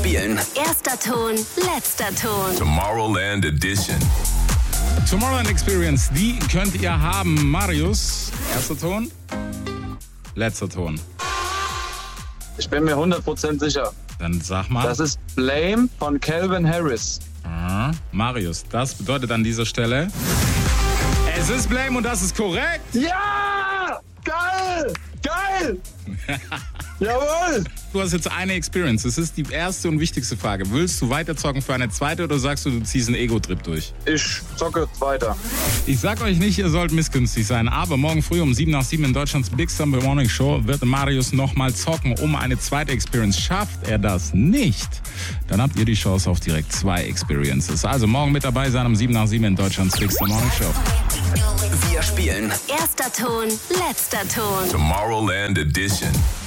spielen Erster Ton, letzter Ton. Tomorrowland Edition. Tomorrowland Experience, die könnt ihr haben. Marius, erster Ton, letzter Ton. Ich bin mir 100% sicher. Dann sag mal. Das ist Blame von Calvin Harris. Marius, das bedeutet an dieser Stelle, es ist Blame und das ist korrekt. Ja! Geil! Geil! Jawohl! Du hast jetzt eine Experience. Das ist die erste und wichtigste Frage. Willst du weiterzocken für eine zweite oder sagst du ziehst einen Ego-Trip durch? Ich zocke weiter. Ich sag euch nicht, ihr sollt missgünstig sein, aber morgen früh um 7 nach 7 in Deutschlands Big Summer Morning Show wird Marius nochmal zocken um eine zweite Experience. Schafft er das nicht, dann habt ihr die Chance auf direkt 2 Experiences. Also morgen mit dabei sein um 7 nach 7 in Deutschlands Big Summer Morning Show. Wir spielen Erster Ton, letzter Ton. Tomorrowland Edition.